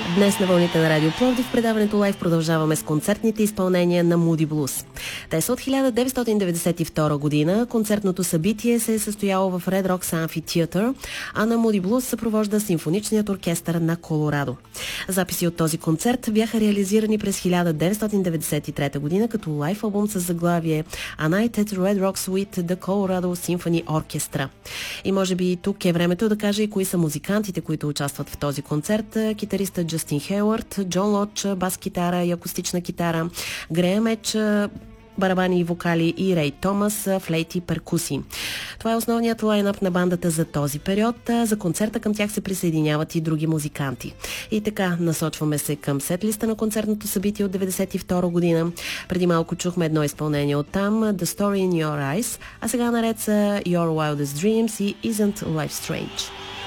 Днес на вълните на Радио Пловдив в предаването Лайв продължаваме с концертните изпълнения на Moody Blues. Те са от 1992 година. Концертното събитие се е състояло в Red Rocks Amphitheater, а на Moody Blues съпровожда симфоничният оркестър на Колорадо. Записи от този концерт бяха реализирани през 1993 година като лайв албум с заглавие A Night at Red Rocks with the Colorado Symphony Orchestra. И може би тук е времето да кажа и кои са музикантите, които участват в този концерт. Китаристът Джастин Хейвард, Джон Лодж, бас-китара и акустична китара, Греъм Едж, барабани и вокали и Рей Томас, флейт и перкусии. Това е основният лайнъп на бандата за този период. За концерта към тях се присъединяват и други музиканти. И така, насочваме се към сетлиста на концертното събитие от 1992 година. Преди малко чухме едно изпълнение от там, The Story in Your Eyes, а сега наред са Your Wildest Dreams и Isn't Life Strange.